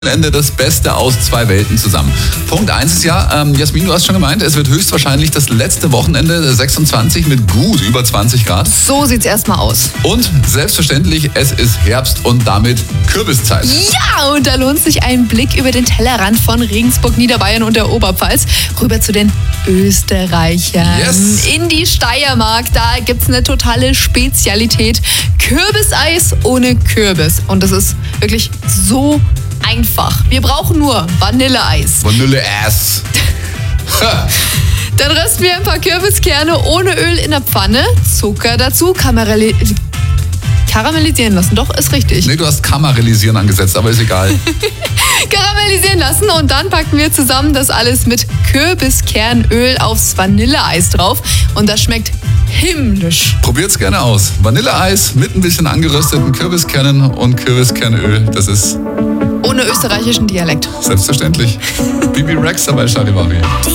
Ende das Beste aus zwei Welten zusammen. Punkt 1 ist ja, Jasmin, du hast schon gemeint, es wird höchstwahrscheinlich das letzte Wochenende 26 mit gut über 20 Grad. So sieht's erstmal aus. Und selbstverständlich, es ist Herbst und damit Kürbiszeit. Ja, und da lohnt sich ein Blick über den Tellerrand von Regensburg, Niederbayern und der Oberpfalz rüber zu den Österreichern. Yes. In die Steiermark, da gibt's eine totale Spezialität. Kürbiseis ohne Kürbis. Und das ist wirklich so einfach. Wir brauchen nur Vanilleeis. Vanilleass. Dann rösten wir ein paar Kürbiskerne ohne Öl in der Pfanne, Zucker dazu, karamellisieren lassen. Doch, ist richtig. Nee, du hast karamellisieren angesetzt, aber ist egal. Karamellisieren lassen und dann packen wir zusammen das alles mit Kürbiskernöl aufs Vanilleeis drauf und das schmeckt himmlisch. Probiert's gerne aus. Vanilleeis mit ein bisschen angerösteten Kürbiskernen und Kürbiskernöl. Das ist Ohne österreichischen Dialekt. selbstverständlich. Bibi Rexa bei Charivari.